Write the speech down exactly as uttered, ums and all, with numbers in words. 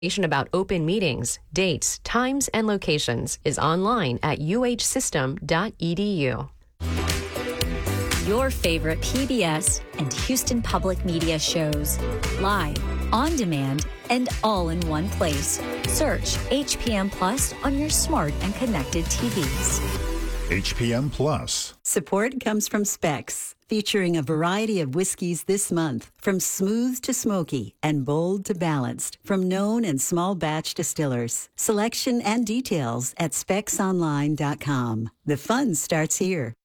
Information about open meetings, dates, times, and locations is online at u h system dot e d u. Your favorite P B S and Houston Public Media shows, live, on demand, and all in one place. Search H P M Plus on your smart and connected T Vs. H P M Plus. Support comes from Specs, featuring a variety of whiskeys this month, from smooth to smoky and bold to balanced, from known and small batch distillers. Selection and details at specs online dot com. The fun starts here.